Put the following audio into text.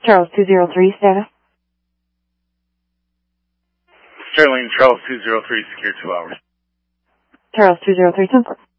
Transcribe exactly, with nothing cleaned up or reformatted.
Charles two zero three, status. Sterling, Charles two zero three, secure two hours. Charles two zero three, ten four.